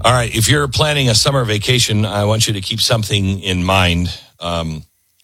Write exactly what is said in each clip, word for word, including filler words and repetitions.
All right, if you're planning a summer vacation, I want you to keep something in mind. Um,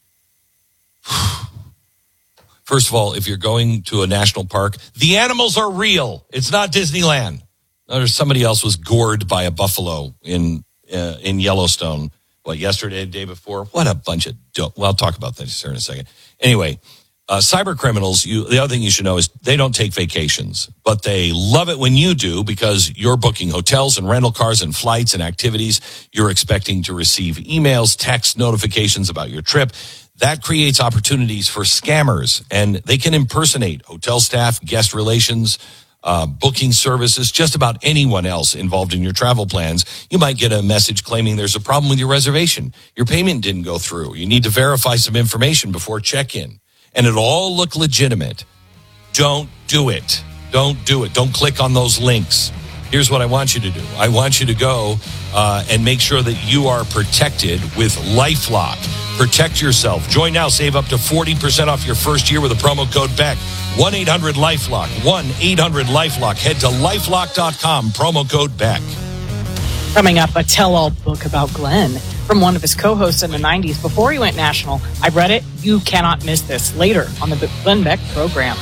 first of all, if you're going to a national park, the animals are real. It's not Disneyland. There's somebody else was gored by a buffalo in uh, in Yellowstone. What, yesterday, the day before? What a bunch of dope. Well, I'll talk about that here in a second. Anyway, uh, cyber criminals, you, the other thing you should know is they don't take vacations, but they love it when you do because you're booking hotels and rental cars and flights and activities. You're expecting to receive emails, text notifications about your trip. That creates opportunities for scammers, and they can impersonate hotel staff, guest relations, Uh, booking services, just about anyone else involved in your travel plans. You might get a message claiming there's a problem with your reservation. Your payment didn't go through. You need to verify some information before check-in. And it'll all look legitimate. Don't do it. Don't do it. Don't click on those links. Here's what I want you to do. I want you to go uh, and make sure that you are protected with LifeLock. Protect yourself. Join now. Save up to forty percent off your first year with a promo code BECK. one eight hundred LifeLock. one eight hundred LifeLock. Head to lifelock dot com. Promo code BECK. Coming up, a tell-all book about Glenn from one of his co-hosts in the nineties before he went national. I read it. You cannot miss this later on the Glenn Beck program.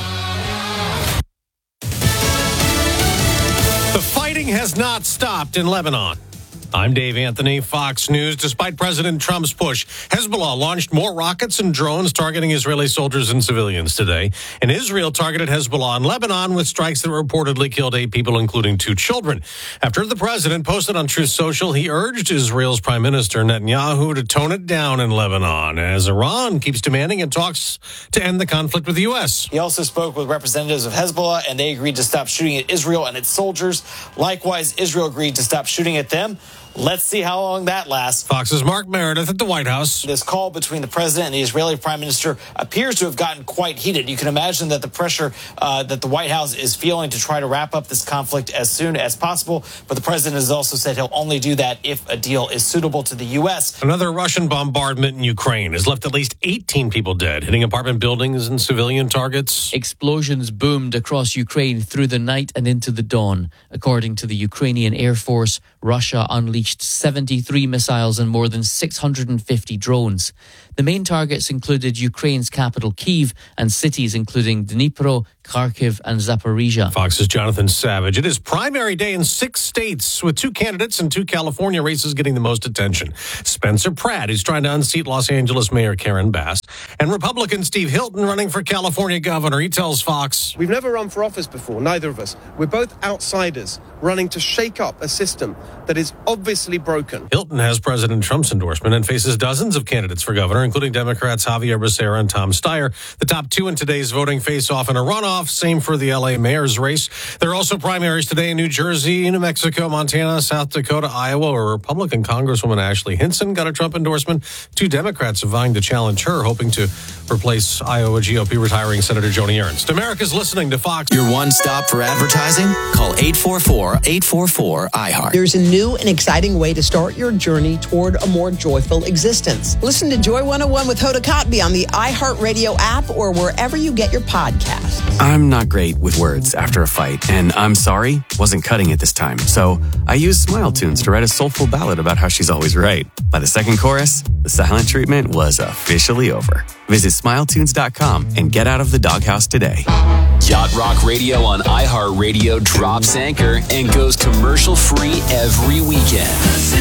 The fighting has not stopped in Lebanon. I'm Dave Anthony, Fox News. Despite President Trump's push, Hezbollah launched more rockets and drones targeting Israeli soldiers and civilians today. And Israel targeted Hezbollah in Lebanon with strikes that reportedly killed eight people, including two children. After the president posted on Truth Social, he urged Israel's Prime Minister Netanyahu to tone it down in Lebanon as Iran keeps demanding in talks to end the conflict with the U S. He also spoke with representatives of Hezbollah, and they agreed to stop shooting at Israel and its soldiers. Likewise, Israel agreed to stop shooting at them. Let's see how long that lasts. Fox's Mark Meredith at the White House. This call between the president and the Israeli prime minister appears to have gotten quite heated. You can imagine that the pressure uh, that the White House is feeling to try to wrap up this conflict as soon as possible. But the president has also said he'll only do that if a deal is suitable to the U S. Another Russian bombardment in Ukraine has left at least eighteen people dead, hitting apartment buildings and civilian targets. Explosions boomed across Ukraine through the night and into the dawn. According to the Ukrainian Air Force, Russia unleashed seventy-three missiles and more than six hundred fifty drones. The main targets included Ukraine's capital, Kyiv, and cities including Dnipro, Kharkiv, and Zaporizhia. Fox's Jonathan Savage. It is primary day in six states, with two candidates and two California races getting the most attention. Spencer Pratt, who's trying to unseat Los Angeles Mayor Karen Bass, and Republican Steve Hilton running for California governor. He tells Fox, "We've never run for office before, neither of us. We're both outsiders running to shake up a system that is obviously broken." Hilton has President Trump's endorsement and faces dozens of candidates for governor, including Democrats Javier Becerra and Tom Steyer. The top two in today's voting face off in a runoff. Same for the L A mayor's race. There are also primaries today in New Jersey, New Mexico, Montana, South Dakota, Iowa, where Republican Congresswoman Ashley Hinson got a Trump endorsement. Two Democrats are vying to challenge her, hoping to replace Iowa G O P retiring Senator Joni Ernst. America's listening to Fox. Your one stop for advertising? Call eight four four, eight four four, I heart. There's a new and exciting way to start your journey toward a more joyful existence. Listen to Joy one oh one with Hoda Kotb on the iHeartRadio app or wherever you get your podcasts. I'm not great with words after a fight, and I'm sorry wasn't cutting it this time. So I used Smile Tunes to write a soulful ballad about how she's always right. By the second chorus, the silent treatment was officially over. Visit smile tunes dot com and get out of the doghouse today. Yacht Rock Radio on iHeartRadio drops anchor and goes commercial-free every weekend.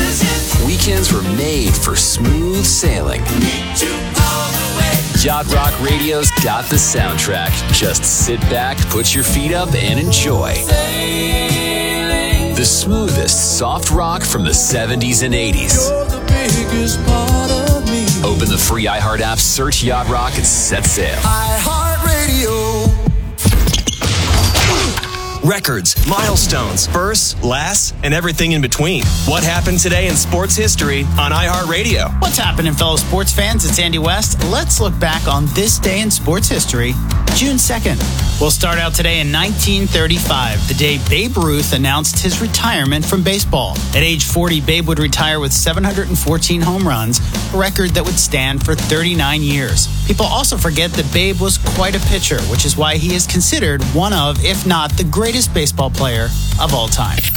Weekends were made for smooth sailing. Yacht Rock Radio's got the soundtrack. Just sit back, put your feet up, and enjoy. The smoothest soft rock from the seventies and eighties. Open the free iHeart app, search Yacht Rock, and set sail. iHeartRadio. Records, milestones, firsts, lasts, and everything in between. What happened today in sports history on iHeartRadio? What's happening, fellow sports fans? It's Andy West. Let's look back on this day in sports history, June second. We'll start out today in nineteen thirty-five, the day Babe Ruth announced his retirement from baseball. At age forty, Babe would retire with seven hundred fourteen home runs, a record that would stand for thirty-nine years. People also forget that Babe was quite a pitcher, which is why he is considered one of, if not the greatest baseball player of all time.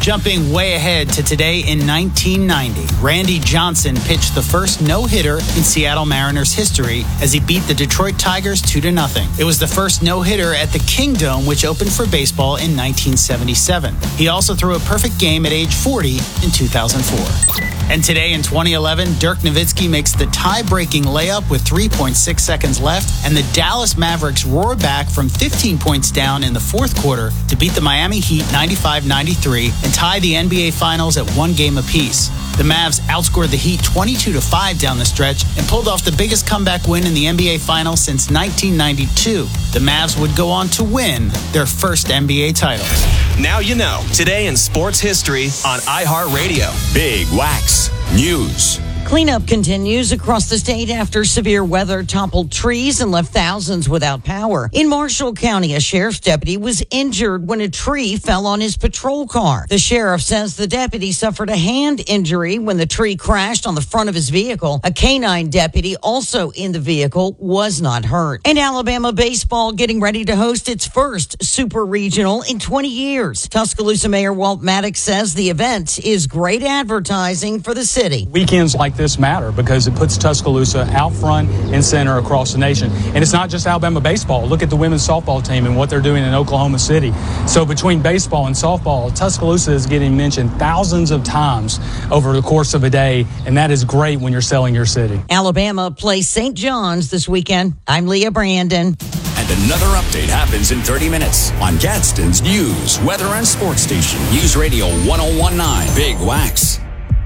Jumping way ahead to today in nineteen ninety, Randy Johnson pitched the first no-hitter in Seattle Mariners history as he beat the Detroit Tigers two to nothing. It was the first no-hitter at the Kingdome, which opened for baseball in nineteen seventy-seven. He also threw a perfect game at age forty in two thousand four. And today in twenty eleven, Dirk Nowitzki makes the tie-breaking layup with three point six seconds left, and the Dallas Mavericks roar back from fifteen points down in the fourth quarter to beat the Miami Heat ninety-five ninety-three and tie the N B A Finals at one game apiece. The Mavs outscored the Heat twenty-two to five down the stretch and pulled off the biggest comeback win in the N B A Finals since nineteen ninety-two. The Mavs would go on to win their first N B A title. Now you know. Today in sports history on iHeartRadio. Big Wax News. Cleanup continues across the state after severe weather toppled trees and left thousands without power. In Marshall County, a sheriff's deputy was injured when a tree fell on his patrol car. The sheriff says the deputy suffered a hand injury when the tree crashed on the front of his vehicle. A canine deputy also in the vehicle was not hurt. And Alabama baseball getting ready to host its first super regional in twenty years. Tuscaloosa Mayor Walt Maddox says the event is great advertising for the city. Weekends like this matter because it puts Tuscaloosa out front and center across the nation. And it's not just Alabama baseball. Look at the women's softball team and what they're doing in Oklahoma City. So between baseball and softball, Tuscaloosa is getting mentioned thousands of times over the course of a day, and that is great when you're selling your city. Alabama plays Saint John's this weekend. I'm Leah Brandon. And another update happens in thirty minutes on Gadsden's News, Weather, and Sports Station. News Radio one oh one point nine Big Wax.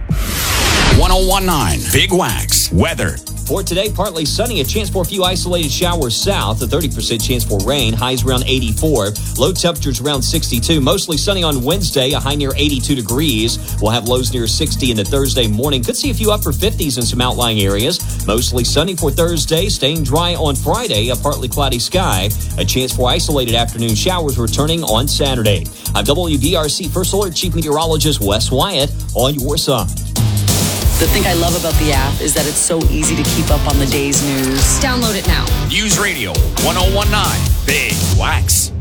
one oh one point nine Big Wax Weather. For today, partly sunny, a chance for a few isolated showers south, a thirty percent chance for rain, highs around eighty-four, low temperatures around sixty-two, mostly sunny on Wednesday, a high near eighty-two degrees. We'll have lows near sixty in the Thursday morning. Could see a few upper fifties in some outlying areas. Mostly sunny for Thursday, staying dry on Friday, a partly cloudy sky. A chance for isolated afternoon showers returning on Saturday. I'm W B R C First Alert Chief Meteorologist Wes Wyatt on your side. The thing I love about the app is that it's so easy to keep up on the day's news. Download it now. News Radio one oh one point nine Big Wax.